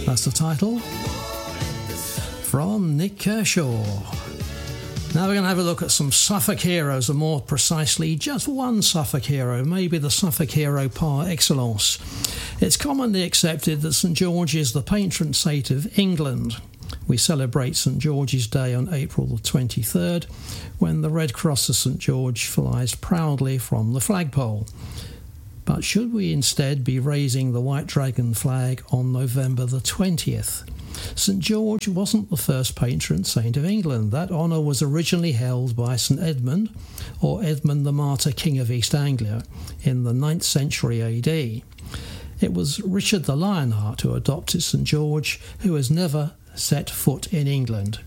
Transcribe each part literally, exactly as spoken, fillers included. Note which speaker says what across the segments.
Speaker 1: That's the title from Nik Kershaw. Now we're going to have a look at some Suffolk heroes, or more precisely just one Suffolk hero, maybe the Suffolk hero par excellence. It's commonly accepted that St George is the patron saint of England. We celebrate St George's Day on April the twenty-third, when the Red Cross of St George flies proudly from the flagpole. But should we instead be raising the White Dragon flag on November the twentieth? St George wasn't the first patron saint of England. That honour was originally held by St Edmund, or Edmund the Martyr, King of East Anglia, in the ninth century A D. It was Richard the Lionheart who adopted St George, who has never set foot in England.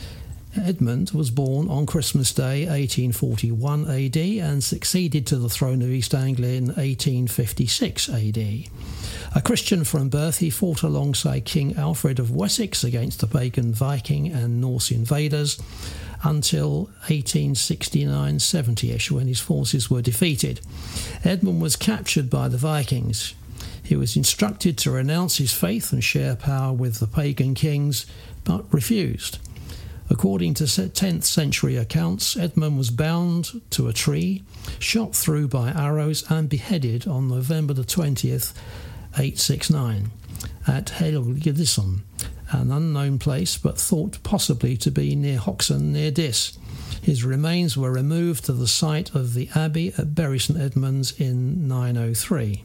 Speaker 1: Edmund was born on Christmas Day eighteen forty-one A D and succeeded to the throne of East Anglia in eighteen fifty-six A D. A Christian from birth, he fought alongside King Alfred of Wessex against the pagan Viking and Norse invaders until eighteen sixty-nine seventy-ish, when his forces were defeated. Edmund was captured by the Vikings. He was instructed to renounce his faith and share power with the pagan kings, but refused. According to tenth century accounts, Edmund was bound to a tree, shot through by arrows and beheaded on November the twentieth, eight sixty-nine, at Helgedisson, an unknown place but thought possibly to be near Hoxton near Diss. His remains were removed to the site of the abbey at Bury St Edmunds in nine oh three.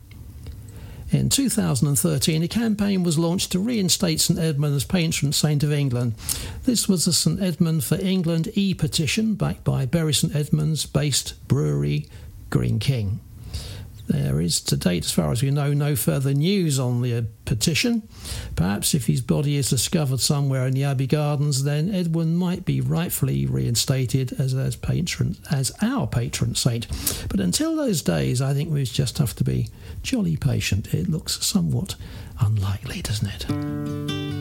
Speaker 1: In two thousand thirteen, a campaign was launched to reinstate St Edmund as patron saint of England. This was the St Edmund for England e-petition backed by Bury St Edmunds-based brewery Green King. There is, to date, as far as we know, no further news on the uh, petition. Perhaps if his body is discovered somewhere in the Abbey Gardens, then Edwin might be rightfully reinstated as, as patron, as our patron saint. But until those days, I think we just have to be jolly patient. It looks somewhat unlikely, doesn't it?